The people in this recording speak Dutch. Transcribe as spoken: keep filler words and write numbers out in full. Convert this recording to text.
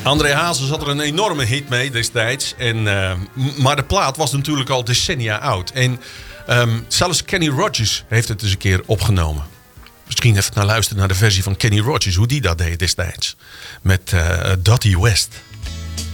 André Hazes had er een enorme hit mee destijds. En, uh, maar de plaat was natuurlijk al decennia oud. En um, zelfs Kenny Rogers heeft het eens een keer opgenomen. Misschien even naar luisteren naar de versie van Kenny Rogers. Hoe die dat deed destijds. Met uh, Dottie West.